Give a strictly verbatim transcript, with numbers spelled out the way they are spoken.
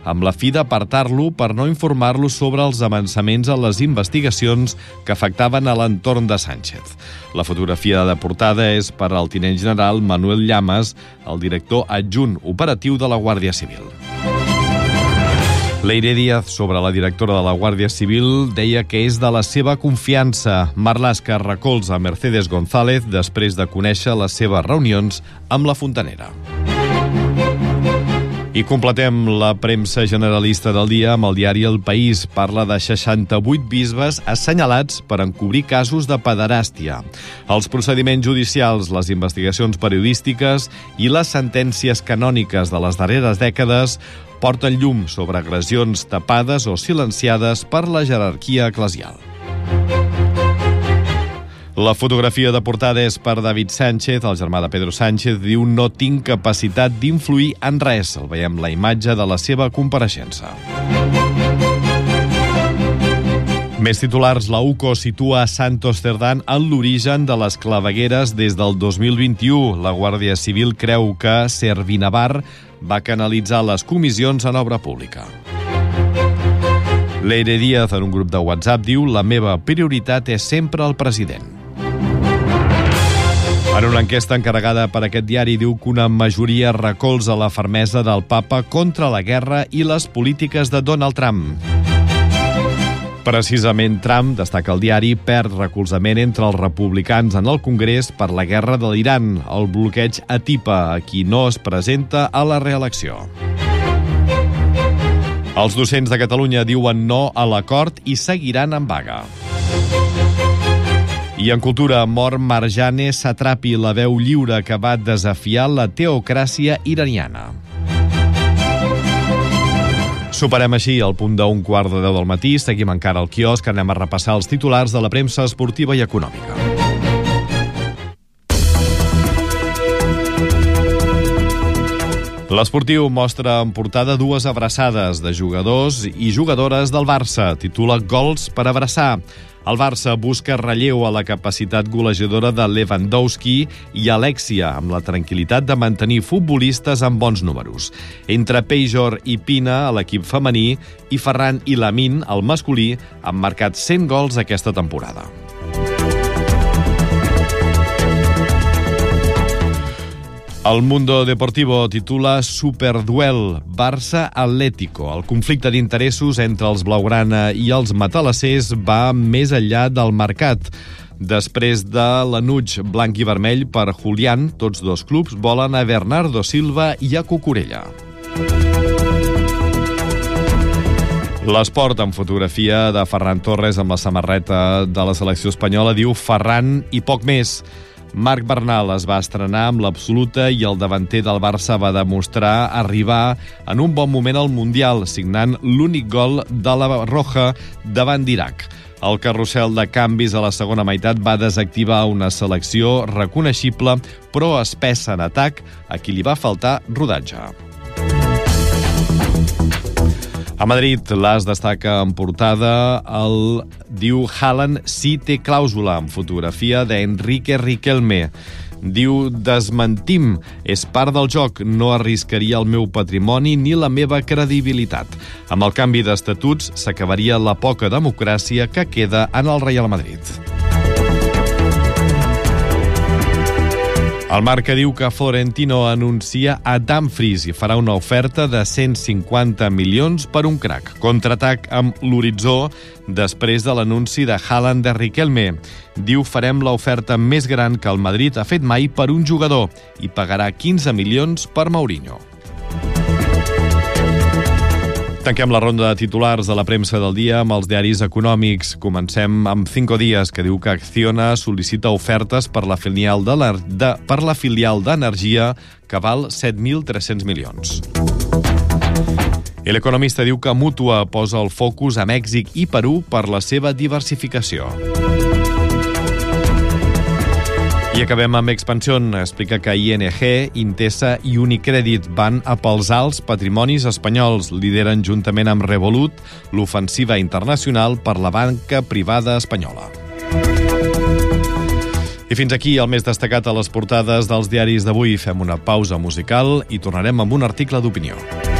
amb la fi d'apartar-lo per no informar-lo sobre els avançaments en les investigacions que afectaven a l'entorn de Sánchez. La fotografia de portada és per al tinent general Manuel Llamas, el director adjunt operatiu de la Guàrdia Civil. Leire Díaz, sobre la directora de la Guàrdia Civil, deia que és de la seva confiança. Marlaska recolza Mercedes González després de conèixer les seves reunions amb la Fontanera. I completem la premsa generalista del dia amb el diari El País. Parla de seixanta-vuit bisbes assenyalats per encobrir casos de pederàstia. Els procediments judicials, les investigacions periodístiques i les sentències canòniques de les darreres dècades porten llum sobre agressions tapades o silenciades per la jerarquia eclesial. La fotografia de portada és per David Sánchez, el germà de Pedro Sánchez. Diu: no tinc capacitat d'influir en res. El veiem la imatge de la seva compareixença. Més titulars. La U C O situa Santos Cerdán en l'origen de les clavegueres des del dos mil vint-i-u. La Guàrdia Civil creu que Servinavar va canalitzar les comissions en obra pública. Leire Díaz, en un grup de WhatsApp, diu: la meva prioritat és sempre el president. En una enquesta encarregada per aquest diari, diu que una majoria recolza la fermesa del papa contra la guerra i les polítiques de Donald Trump. Precisament Trump, destaca el diari, perd recolzament entre els republicans en el Congrés per la guerra de l'Iran. El bloqueig atipa a qui no es presenta a la reelecció. Els docents de Catalunya diuen no a l'acord i seguiran en vaga. I en cultura, mor Marjane Satrapi, la veu lliure que va desafiar la teocràcia iraniana. Superem així el punt d'un quart de deu del matí. Seguim encara al quiosc. Anem a repassar els titulars de la premsa esportiva i econòmica. L'Esportiu mostra en portada dues abraçades de jugadors i jugadores del Barça. Titula Gols per abraçar. El Barça busca relleu a la capacitat golejadora de Lewandowski i Alexia, amb la tranquil·litat de mantenir futbolistes amb bons números. Entre Pejor i Pina, a l'equip femení, i Ferran i Lamine, el masculí, han marcat cent gols aquesta temporada. El Mundo Deportivo titula Superduel Barça-Atlético. El conflicte d'interessos entre els blaugrana i els matalassers va més enllà del mercat. Després de l'anuig blanc i vermell per Julián, tots dos clubs volen a Bernardo Silva i a Cucurella. L'esport, amb fotografia de Ferran Torres amb la samarreta de la selecció espanyola, diu Ferran i poc més. Marc Bernal es va estrenar amb l'absoluta i el davanter del Barça va demostrar arribar en un bon moment al Mundial, signant l'únic gol de la Roja davant d'Iraq. El carrusel de canvis a la segona meitat va desactivar una selecció reconeixible però espessa en atac, a qui li va faltar rodatge. A Madrid, l'As destaca en portada el diu Haaland sí té clàusula, amb fotografia d'Enrique Riquelme. Diu, desmentim, és part del joc, no arriscaria el meu patrimoni ni la meva credibilitat. Amb el canvi d'estatuts s'acabaria la poca democràcia que queda en el Real Madrid. El Marca diu que Florentino anuncia a Dumfries i farà una oferta de cent cinquanta milions per un crack. Contraatac amb l'horitzó després de l'anunci de Haaland de Riquelme. Diu, farem l'oferta més gran que el Madrid ha fet mai per un jugador i pagarà quinze milions per Mourinho. Tanquem la ronda de titulars de la premsa del dia amb els diaris econòmics. Comencem amb Cinco Días, que diu que Acciona sol·licita ofertes per la filial de, de, per la filial d'energia que val set mil tres-cents milions. I l'Economista diu que Mútua posa el focus a Mèxic i Perú per la seva diversificació. I acabem amb Expansión. Explica que I N G, Intesa i Unicredit van a pels alts patrimonis espanyols. Lideren juntament amb Revolut l'ofensiva internacional per la banca privada espanyola. I fins aquí el més destacat a les portades dels diaris d'avui. Fem una pausa musical i tornarem amb un article d'opinió.